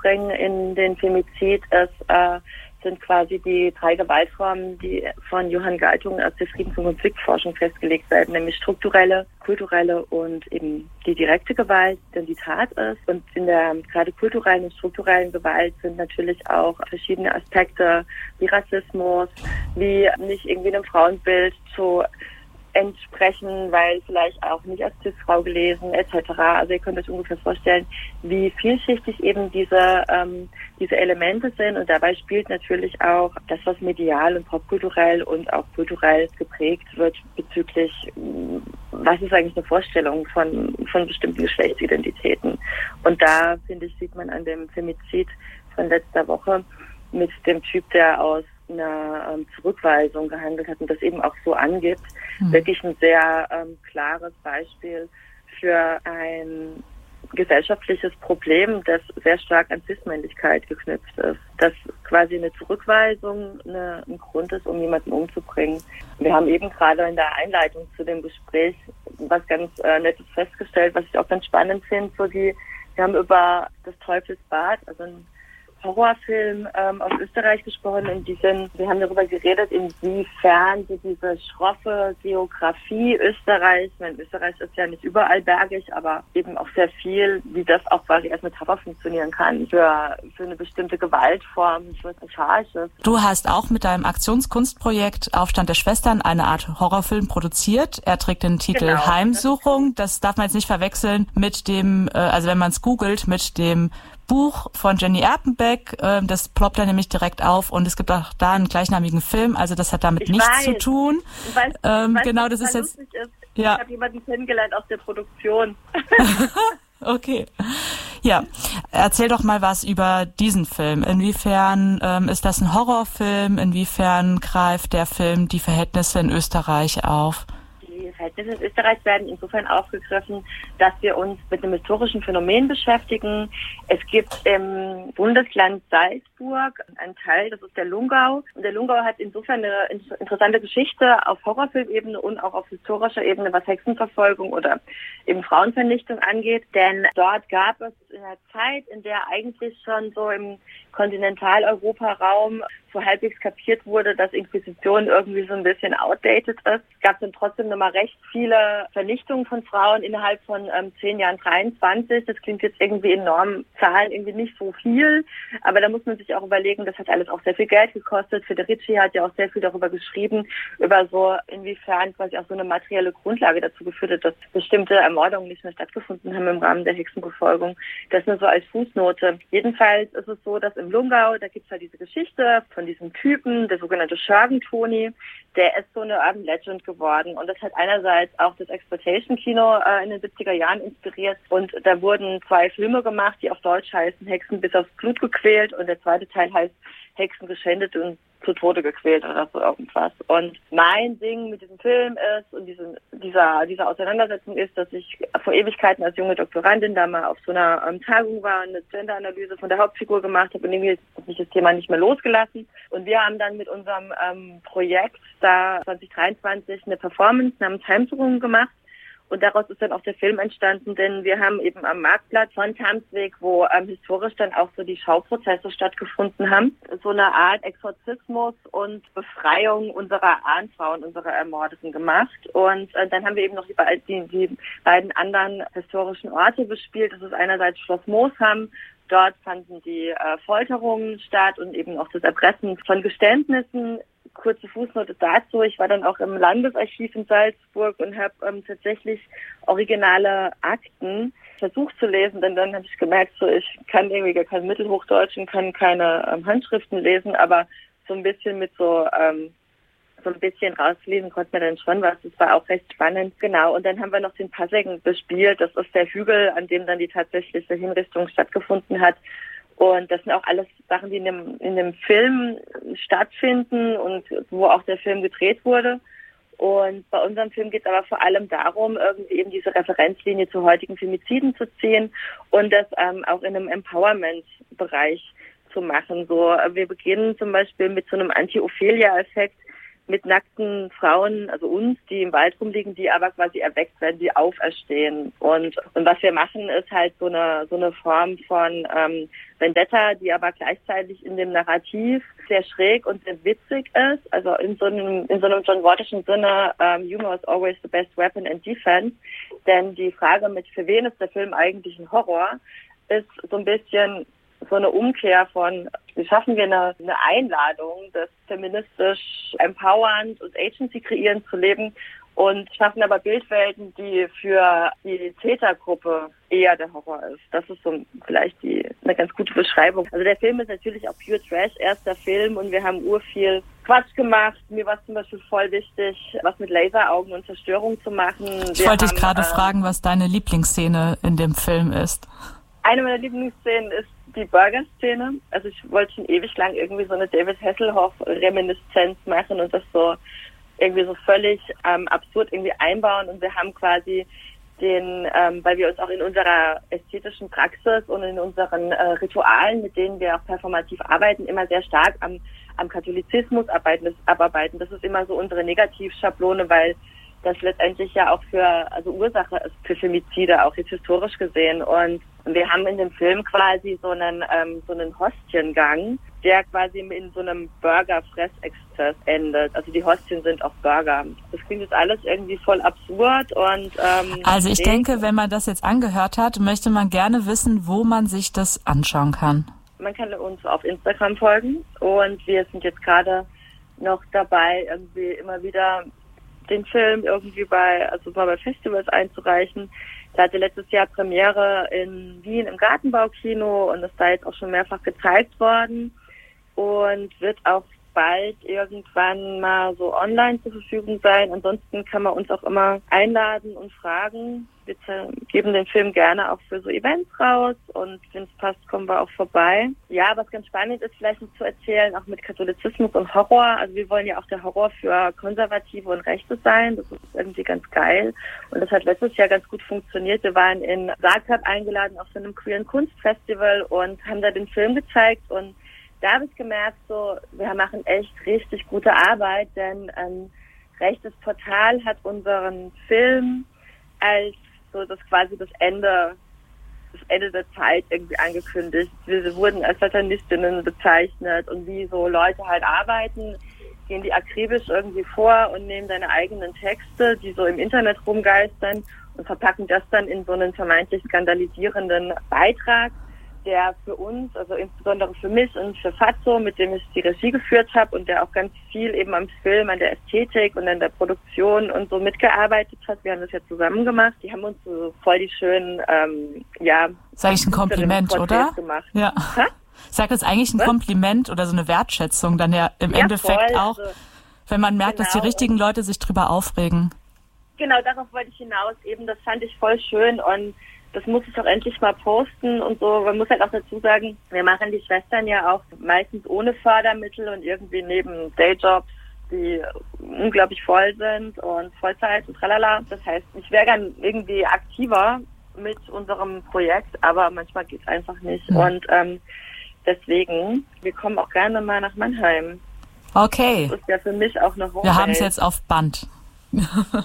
unterzubringen in den Femizid, sind quasi die 3 Gewaltformen, die von Johann Galtung aus der Friedens- und Konfliktforschung festgelegt werden, nämlich strukturelle, kulturelle und eben die direkte Gewalt, denn die Tat ist. Und in der gerade kulturellen und strukturellen Gewalt sind natürlich auch verschiedene Aspekte wie Rassismus, wie nicht irgendwie einem Frauenbild zu entsprechen, weil vielleicht auch nicht als Cis-Frau gelesen etc. Also ihr könnt euch ungefähr vorstellen, wie vielschichtig eben diese Elemente sind, und dabei spielt natürlich auch das, was medial und popkulturell und auch kulturell geprägt wird bezüglich, was ist eigentlich eine Vorstellung von bestimmten Geschlechtsidentitäten. Und da, finde ich, sieht man an dem Femizid von letzter Woche mit dem Typ, der aus einer Zurückweisung gehandelt hat und das eben auch so angibt, wirklich ein sehr klares Beispiel für ein gesellschaftliches Problem, das sehr stark an Cis-Männlichkeit geknüpft ist. Dass quasi eine Zurückweisung ein Grund ist, um jemanden umzubringen. Wir haben eben gerade in der Einleitung zu dem Gespräch was ganz Nettes festgestellt, was ich auch ganz spannend finde. Wir haben über das Teufelsbad, also ein Horrorfilm aus Österreich gesprochen, und wir haben darüber geredet, inwiefern diese schroffe Geografie Österreichs, Österreich ist ja nicht überall bergig, aber eben auch sehr viel, wie das auch quasi als Metapher funktionieren kann für eine bestimmte Gewaltform, für Passage. Du hast auch mit deinem Aktionskunstprojekt Aufstand der Schwestern eine Art Horrorfilm produziert. Er trägt den Titel Heimsuchung. Das darf man jetzt nicht verwechseln mit dem, also wenn man es googelt, mit dem Buch von Jenny Erpenbeck, das ploppt da nämlich direkt auf, und es gibt auch da einen gleichnamigen Film, also das hat damit nichts zu tun. Ich weiß, genau, das ist jetzt. Ist. Ja. Ich habe jemanden kennengelernt aus der Produktion. Okay. Ja, erzähl doch mal was über diesen Film. Inwiefern ist das ein Horrorfilm? Inwiefern greift der Film die Verhältnisse in Österreich auf? Die Verhältnisse in Österreich werden insofern aufgegriffen, dass wir uns mit einem historischen Phänomen beschäftigen. Es gibt im Bundesland Salzburg einen Teil, das ist der Lungau. Und der Lungau hat insofern eine interessante Geschichte auf Horrorfilmebene und auch auf historischer Ebene, was Hexenverfolgung oder eben Frauenvernichtung angeht. Denn dort gab es in der Zeit, in der eigentlich schon so im Kontinentaleuropa-Raum so halbwegs kapiert wurde, dass Inquisition irgendwie so ein bisschen outdated ist, gab es dann trotzdem nochmal recht viele Vernichtungen von Frauen innerhalb von 10 Jahren, 23. Das klingt jetzt irgendwie enorm, Zahlen irgendwie nicht so viel, aber da muss man sich auch überlegen, das hat alles auch sehr viel Geld gekostet. Federici hat ja auch sehr viel darüber geschrieben, über so inwiefern quasi auch so eine materielle Grundlage dazu geführt hat, dass bestimmte Ermordungen nicht mehr stattgefunden haben im Rahmen der Hexenverfolgung. Das nur so als Fußnote. Jedenfalls ist es so, dass im Lungau, da gibt es halt diese Geschichte von diesem Typen, der sogenannte Schörgen-Toni, der ist so eine Urban Legend geworden. Und das hat einerseits auch das Exploitation-Kino in den 70er Jahren inspiriert. Und da wurden 2 Filme gemacht, die auf Deutsch heißen Hexen bis aufs Blut gequält. Und der zweite Teil heißt Hexen geschändet und zu Tode gequält oder so irgendwas. Und mein Ding mit diesem Film ist und dieser Auseinandersetzung ist, dass ich vor Ewigkeiten als junge Doktorandin da mal auf so einer Tagung war und eine Gender-Analyse von der Hauptfigur gemacht habe, und irgendwie hat mich das Thema nicht mehr losgelassen. Und wir haben dann mit unserem Projekt da 2023 eine Performance namens Heimsuchung gemacht. Und daraus ist dann auch der Film entstanden, denn wir haben eben am Marktplatz von Tamsweg, wo historisch dann auch so die Schauprozesse stattgefunden haben, so eine Art Exorzismus und Befreiung unserer Ahnfrauen, unserer Ermordeten gemacht. Und dann haben wir eben noch die beiden anderen historischen Orte bespielt. Das ist einerseits Schloss Moosham. Dort fanden die Folterungen statt und eben auch das Erpressen von Geständnissen. Kurze Fußnote dazu. Ich war dann auch im Landesarchiv in Salzburg und habe tatsächlich originale Akten versucht zu lesen, denn dann habe ich gemerkt, so ich kann irgendwie gar kein Mittelhochdeutsch und kann keine Handschriften lesen, aber so ein bisschen mit so ein bisschen rauslesen konnte man dann schon was. Das war auch recht spannend. Genau. Und dann haben wir noch den Passegen bespielt. Das ist der Hügel, an dem dann die tatsächliche Hinrichtung stattgefunden hat. Und das sind auch alles Sachen, die in dem Film stattfinden und wo auch der Film gedreht wurde. Und bei unserem Film geht es aber vor allem darum, irgendwie eben diese Referenzlinie zu heutigen Femiziden zu ziehen und das auch in einem Empowerment-Bereich zu machen. So, wir beginnen zum Beispiel mit so einem Anti-Ophelia-Effekt, mit nackten Frauen, also uns, die im Wald rumliegen, die aber quasi erweckt werden, die auferstehen. Und was wir machen, ist halt so eine Form von Vendetta, die aber gleichzeitig in dem Narrativ sehr schräg und sehr witzig ist. Also in so einem John Watischen Sinne, Humor is always the best weapon in defense. Denn die Frage mit, für wen ist der Film eigentlich ein Horror, ist so ein bisschen so eine Umkehr von, wie schaffen wir eine Einladung, das feministisch empowernd und Agency kreierend zu leben und schaffen aber Bildwelten, die für die Tätergruppe eher der Horror ist. Das ist so vielleicht eine ganz gute Beschreibung. Also der Film ist natürlich auch pure Trash, erster Film, und wir haben urviel Quatsch gemacht. Mir war es zum Beispiel voll wichtig, was mit Laseraugen und Zerstörung zu machen. Ich wollte dich gerade fragen, was deine Lieblingsszene in dem Film ist. Eine meiner Lieblingsszenen ist die Burger-Szene. Also ich wollte schon ewig lang irgendwie so eine David Hasselhoff-Reminiszenz machen und das so irgendwie so völlig absurd irgendwie einbauen. Und wir haben quasi weil wir uns auch in unserer ästhetischen Praxis und in unseren Ritualen, mit denen wir auch performativ arbeiten, immer sehr stark am Katholizismus abarbeiten. Das ist immer so unsere Negativschablone, weil das letztendlich ja auch Ursache ist für Femizide, auch jetzt historisch gesehen. Und wir haben in dem Film quasi so einen Hostiengang, der quasi in so einem Burger-Fressexzess endet. Also die Hostien sind auch Burger. Das klingt jetzt alles irgendwie voll absurd und also ich denke, wenn man das jetzt angehört hat, möchte man gerne wissen, wo man sich das anschauen kann. Man kann uns auf Instagram folgen und wir sind jetzt gerade noch dabei, irgendwie immer wieder den Film irgendwie bei Festivals einzureichen. Der hatte letztes Jahr Premiere in Wien im Gartenbaukino und ist da jetzt auch schon mehrfach gezeigt worden und wird auch bald irgendwann mal so online zur Verfügung sein. Ansonsten kann man uns auch immer einladen und fragen. Wir geben den Film gerne auch für so Events raus und wenn es passt, kommen wir auch vorbei. Ja, was ganz spannend ist, vielleicht noch zu erzählen, auch mit Katholizismus und Horror. Also wir wollen ja auch der Horror für Konservative und Rechte sein. Das ist irgendwie ganz geil. Und das hat letztes Jahr ganz gut funktioniert. Wir waren in Zagreb eingeladen auf so einem queeren Kunstfestival und haben da den Film gezeigt. Und da habe ich gemerkt, so, wir machen echt richtig gute Arbeit, denn Rechtes Portal hat unseren Film als so das quasi das Ende der Zeit irgendwie angekündigt. Wir wurden als Satanistinnen bezeichnet und wie so Leute halt arbeiten, gehen die akribisch irgendwie vor und nehmen deine eigenen Texte, die so im Internet rumgeistern und verpacken das dann in so einen vermeintlich skandalisierenden Beitrag, der für uns, also insbesondere für mich und für Fatso, mit dem ich die Regie geführt habe und der auch ganz viel eben am Film, an der Ästhetik und an der Produktion und so mitgearbeitet hat. Wir haben das ja zusammen gemacht. Die haben uns so voll die schönen, Sag ich ein Kompliment, oder? Gemacht. Ja. Sag das eigentlich ein Kompliment oder so eine Wertschätzung dann ja im Endeffekt voll, auch, also, wenn man merkt, dass die richtigen Leute sich drüber aufregen. Genau, darauf wollte ich hinaus. Eben, das fand ich voll schön und das muss ich auch endlich mal posten und so. Man muss halt auch dazu sagen, wir machen die Schwestern ja auch meistens ohne Fördermittel und irgendwie neben Dayjobs, die unglaublich voll sind und Vollzeit und tralala. Das heißt, ich wäre gern irgendwie aktiver mit unserem Projekt, aber manchmal geht's einfach nicht. Mhm. Und deswegen, wir kommen auch gerne mal nach Mannheim. Okay. Das ist ja für mich auch eine Homepage. Wir haben es jetzt auf Band.